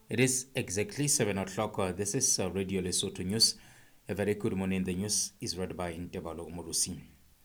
It is exactly 7 o'clock. This is Radio Lesotho News. A very good morning. The news is read by Ntebalo Murusi.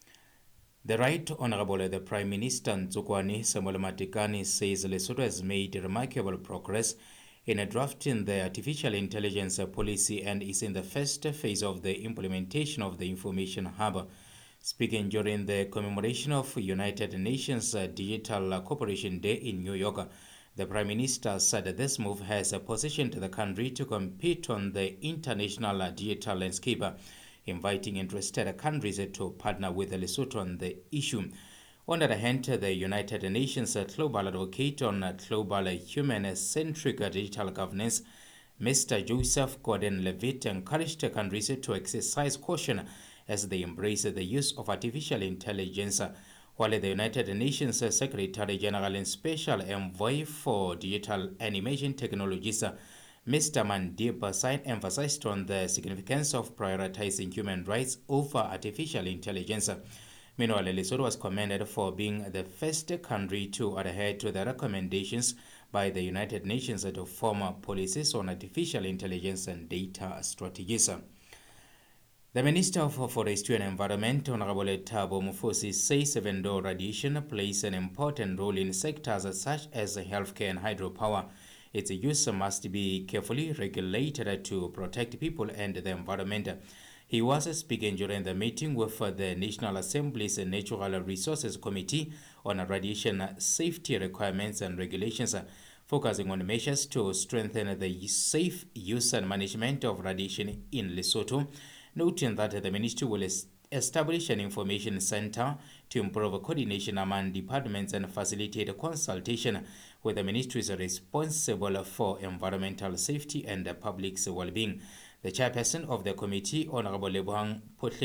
The Right Honorable the Prime Minister Ntsukwane Samuel Matekane says Lesotho has made remarkable progress in drafting the artificial intelligence policy and is in the first phase of the implementation of the Information Hub. Speaking during the commemoration of United Nations Digital Cooperation Day in New York, the Prime Minister said that this move has positioned the country to compete on the international digital landscape, inviting interested countries to partner with Lesotho on the issue. On the other hand, the United Nations Global Advocate on Global Human-Centric Digital Governance, Mr. Joseph Gordon-Levitt, encouraged countries to exercise caution as they embrace the use of artificial intelligence, while the United Nations Secretary General and Special Envoy for Digital and Emerging Technologies, Mr. Mandip Basine, emphasized on the significance of prioritizing human rights over artificial intelligence. Meanwhile, Lesotho was commended for being the first country to adhere to the recommendations by the United Nations to form policies on artificial intelligence and data strategies. The Minister of Forestry and Environment, Honorable Thabo Mofosi, says even though radiation plays an important role in sectors such as healthcare and hydropower, its use must be carefully regulated to protect people and the environment. He was speaking during the meeting with the National Assembly's Natural Resources Committee on radiation safety requirements and regulations, focusing on measures to strengthen the safe use and management of radiation in Lesotho, noting that the ministry will establish an information center to improve coordination among departments and facilitate consultation with the ministries responsible for environmental safety and the public's well-being. The chairperson of the committee, Honorable Lebohang Potle,